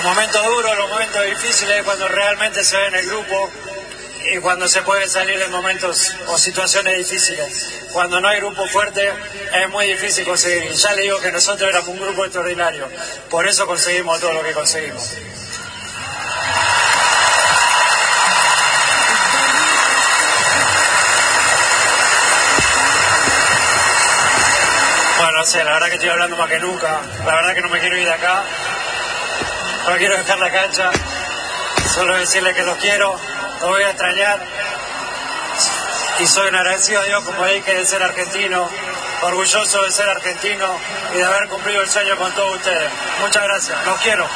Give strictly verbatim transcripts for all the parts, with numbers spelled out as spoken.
momentos duros, los momentos difíciles, cuando realmente se ve en el grupo y cuando se puede salir en momentos o situaciones difíciles. Cuando no hay grupo fuerte es muy difícil conseguir. Y ya le digo que nosotros éramos un grupo extraordinario. Por eso conseguimos todo lo que conseguimos. Bueno, no sé, la verdad que estoy hablando más que nunca. La verdad que no me quiero ir de acá. No quiero dejar la cancha. Solo decirles que los quiero, los voy a extrañar. Y soy un agradecido a Dios, como dije, de ser argentino, orgulloso de ser argentino y de haber cumplido el sueño con todos ustedes. Muchas gracias, los quiero.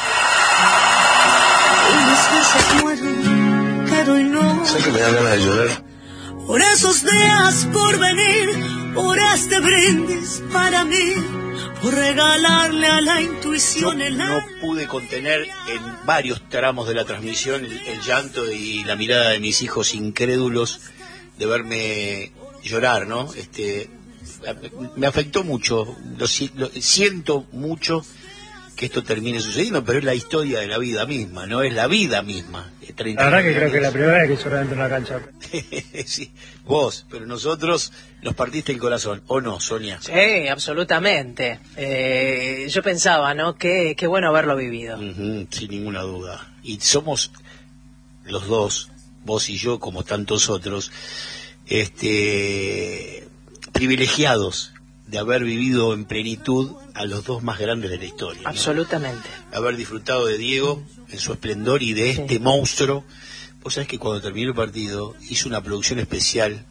Sé que me da ganas de llorar. Por esos días por venir, por este brindis para mí, por regalarle a la intuición Yo el no pude contener en varios tramos de la transmisión el, el llanto y la mirada de mis hijos incrédulos de verme llorar, ¿no? Este, me afectó mucho, lo, lo siento mucho que esto termine sucediendo, pero es la historia de la vida misma, ¿no? Es la vida misma. La verdad que creo que es la primera vez que lloré dentro de una cancha. Sí, vos, pero nosotros nos partiste el corazón, ¿o no, Sonia? Sí, absolutamente. Eh, yo pensaba, ¿no? Qué, qué bueno haberlo vivido. Uh-huh, sin ninguna duda. Y somos los dos, vos y yo, como tantos otros, este, privilegiados de haber vivido en plenitud a los dos más grandes de la historia, ¿no? Absolutamente. Haber disfrutado de Diego en su esplendor y de este sí. monstruo. Vos sabés que cuando terminó el partido hizo una producción especial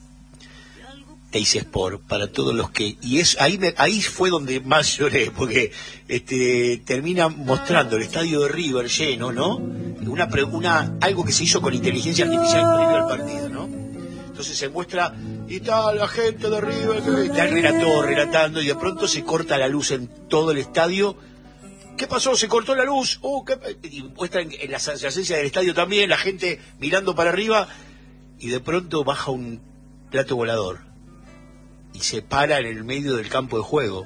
Teis Sport para todos los que, y es ahí me, ahí fue donde más lloré, porque este termina mostrando el estadio de River lleno, ¿no? Una, una algo que se hizo con inteligencia artificial previo al partido, ¿no? Entonces se muestra y está la gente de River, y está el relator relatando, y de pronto se corta la luz en todo el estadio. ¿Qué pasó? ¿Se cortó la luz? Oh, ¿qué? Y muestra en, en la adyacencia del estadio también, la gente mirando para arriba, y de pronto baja un plato volador y se para en el medio del campo de juego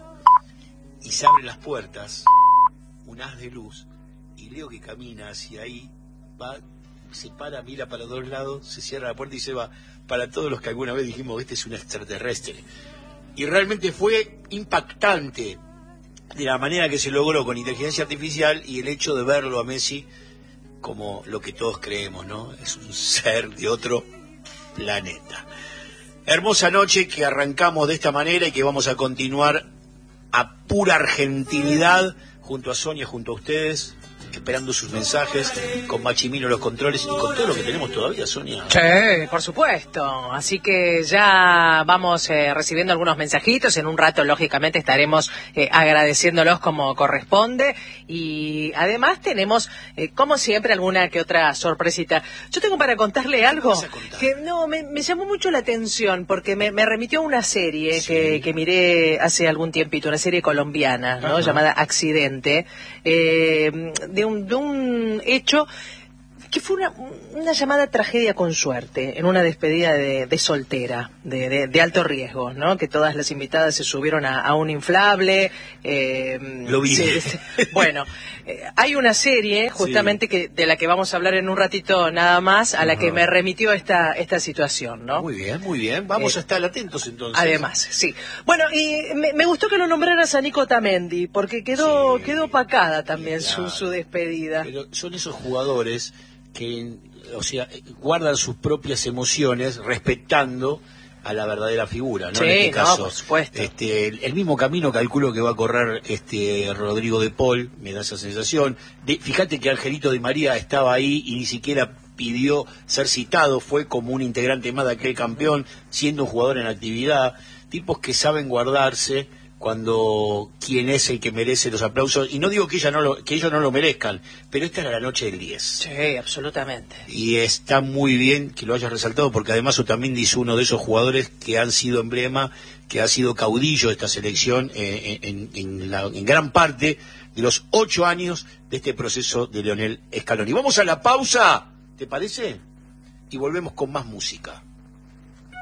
y se abren las puertas, un haz de luz, y Leo que camina hacia ahí, va, se para, mira para dos lados, se cierra la puerta y se va. Para todos los que alguna vez dijimos, este es un extraterrestre. Y realmente fue impactante de la manera que se logró con inteligencia artificial y el hecho de verlo a Messi como lo que todos creemos, ¿no? Es un ser de otro planeta. Hermosa noche que arrancamos de esta manera y que vamos a continuar a pura argentinidad junto a Sonia, junto a ustedes, esperando sus mensajes, con Machimino los controles y con todo lo que tenemos todavía, Sonia. Sí, por supuesto. Así que ya vamos eh, recibiendo algunos mensajitos. En un rato, lógicamente, estaremos eh, agradeciéndolos como corresponde. Y además tenemos, eh, como siempre, alguna que otra sorpresita. Yo tengo para contarle algo que no me, me llamó mucho la atención porque me, me remitió a una serie sí. que, que miré hace algún tiempito, una serie colombiana, ¿no? Llamada Accidente. Eh, de un, de un hecho que fue una, una llamada tragedia con suerte, en una despedida de, de soltera, de, de, de alto riesgo, ¿no? Que todas las invitadas se subieron a, a un inflable. Eh, Lo vi. Se, se, bueno, eh, hay una serie justamente sí. que de la que vamos a hablar en un ratito nada más, a la uh-huh. que me remitió esta esta situación, ¿no? Muy bien, muy bien. Vamos eh, a estar atentos entonces. Además, sí. Bueno, y me, me gustó que lo nombraras a Nico Otamendi, porque quedó sí, quedó opacada también claro. su, su despedida. Pero son esos jugadores que, o sea, guardan sus propias emociones respetando a la verdadera figura, ¿no? Sí, en este caso, no, por supuesto. Este, el, el mismo camino calculo que va a correr este Rodrigo de Paul, me da esa sensación. De, fíjate que Angelito Di María estaba ahí y ni siquiera pidió ser citado, fue como un integrante más de aquel campeón, siendo un jugador en actividad, tipos que saben guardarse cuando quien es el que merece los aplausos, y no digo que, ella no lo, que ellos no lo merezcan, pero esta era la noche del diez. Sí, absolutamente. Y está muy bien que lo hayas resaltado, porque además Otamendi es uno de esos jugadores que han sido emblema, que ha sido caudillo de esta selección eh, en, en, la, en gran parte de los ocho años de este proceso de Lionel Scaloni. Vamos a la pausa, ¿te parece? Y volvemos con más música.